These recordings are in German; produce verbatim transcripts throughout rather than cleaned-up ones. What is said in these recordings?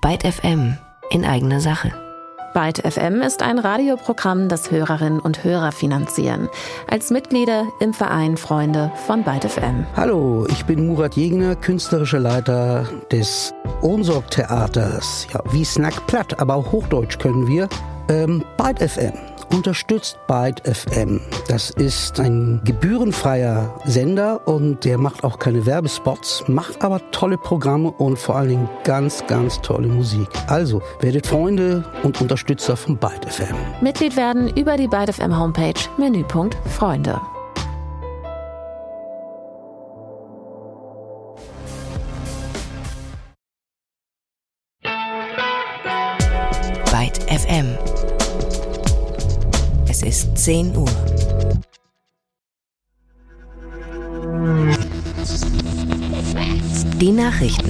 Byte F M in eigener Sache. Byte F M ist ein Radioprogramm, das Hörerinnen und Hörer finanzieren. Als Mitglieder im Verein Freunde von Byte F M. Hallo, ich bin Murat Jegner, künstlerischer Leiter des Ohnsorg-Theaters. Ja, wie Snack platt, aber auch Hochdeutsch können wir. Ähm, Byte F M unterstützt Byte F M. Das ist ein gebührenfreier Sender und der macht auch keine Werbespots, macht aber tolle Programme und vor allen Dingen ganz, ganz tolle Musik. Also, werdet Freunde und Unterstützer von Byte F M. Mitglied werden über die Byte F M Homepage, Menüpunkt Freunde. Byte F M. Es ist zehn Uhr. Die Nachrichten.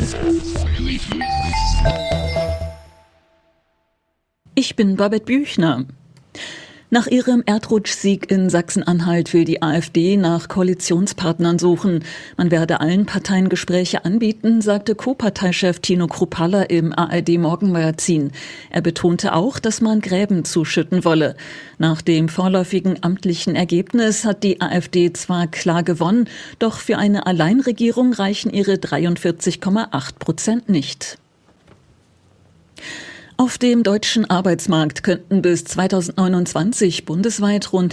Ich bin Babette Büchner. Nach ihrem Erdrutschsieg in Sachsen-Anhalt will die AfD nach Koalitionspartnern suchen. Man werde allen Parteien Gespräche anbieten, sagte Co-Parteichef Tino Kruppalla im A R D-Morgenmagazin. Er betonte auch, dass man Gräben zuschütten wolle. Nach dem vorläufigen amtlichen Ergebnis hat die AfD zwar klar gewonnen, doch für eine Alleinregierung reichen ihre dreiundvierzig Komma acht Prozent nicht. Auf dem deutschen Arbeitsmarkt könnten bis zweitausendneunundzwanzig bundesweit rund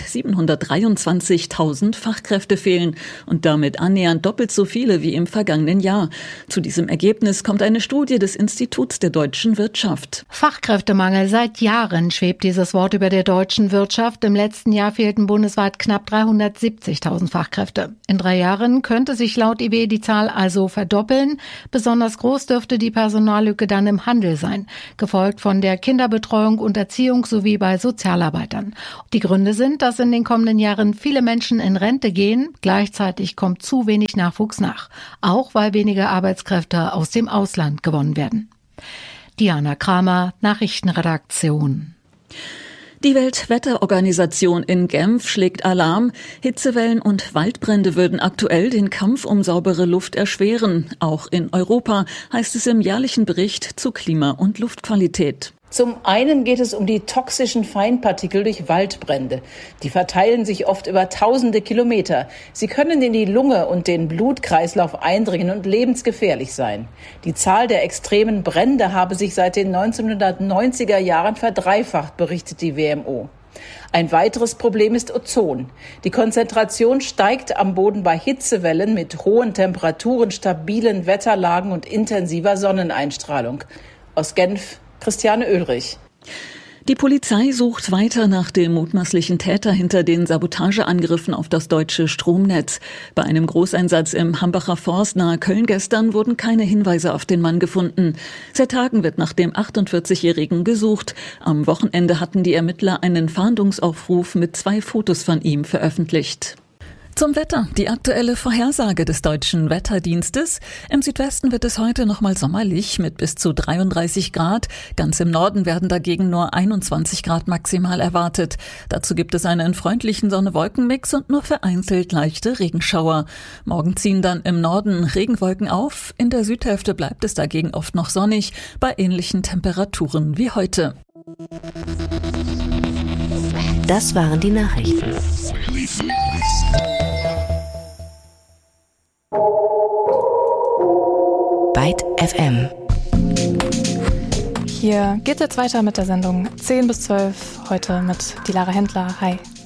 siebenhundertdreiundzwanzigtausend Fachkräfte fehlen und damit annähernd doppelt so viele wie im vergangenen Jahr. Zu diesem Ergebnis kommt eine Studie des Instituts der deutschen Wirtschaft. Fachkräftemangel. Seit Jahren schwebt dieses Wort über der deutschen Wirtschaft. Im letzten Jahr fehlten bundesweit knapp dreihundertsiebzigtausend Fachkräfte. In drei Jahren könnte sich laut I W die Zahl also verdoppeln. Besonders groß dürfte die Personallücke dann im Handel sein, gefolgt von der Kinderbetreuung und Erziehung sowie bei Sozialarbeitern. Die Gründe sind, dass in den kommenden Jahren viele Menschen in Rente gehen. Gleichzeitig kommt zu wenig Nachwuchs nach, auch weil weniger Arbeitskräfte aus dem Ausland gewonnen werden. Diana Kramer, Nachrichtenredaktion. Die Weltwetterorganisation in Genf schlägt Alarm. Hitzewellen und Waldbrände würden aktuell den Kampf um saubere Luft erschweren. Auch in Europa, heißt es im jährlichen Bericht zu Klima- und Luftqualität. Zum einen geht es um die toxischen Feinpartikel durch Waldbrände. Die verteilen sich oft über tausende Kilometer. Sie können in die Lunge und den Blutkreislauf eindringen und lebensgefährlich sein. Die Zahl der extremen Brände habe sich seit den neunzehnhundertneunziger Jahren verdreifacht, berichtet die W M O. Ein weiteres Problem ist Ozon. Die Konzentration steigt am Boden bei Hitzewellen mit hohen Temperaturen, stabilen Wetterlagen und intensiver Sonneneinstrahlung. Aus Genf, Christiane Oehlrich. Die Polizei sucht weiter nach dem mutmaßlichen Täter hinter den Sabotageangriffen auf das deutsche Stromnetz. Bei einem Großeinsatz im Hambacher Forst nahe Köln gestern wurden keine Hinweise auf den Mann gefunden. Seit Tagen wird nach dem achtundvierzigjährigen gesucht. Am Wochenende hatten die Ermittler einen Fahndungsaufruf mit zwei Fotos von ihm veröffentlicht. Zum Wetter, die aktuelle Vorhersage des Deutschen Wetterdienstes. Im Südwesten wird es heute nochmal sommerlich mit bis zu dreiunddreißig Grad. Ganz im Norden werden dagegen nur einundzwanzig Grad maximal erwartet. Dazu gibt es einen freundlichen Sonne-Wolken-Mix und nur vereinzelt leichte Regenschauer. Morgen ziehen dann im Norden Regenwolken auf. In der Südhälfte bleibt es dagegen oft noch sonnig, bei ähnlichen Temperaturen wie heute. Das waren die Nachrichten. Byte F M. Hier geht es jetzt weiter mit der Sendung zehn bis zwölf, heute mit Dilara Händler. Hi.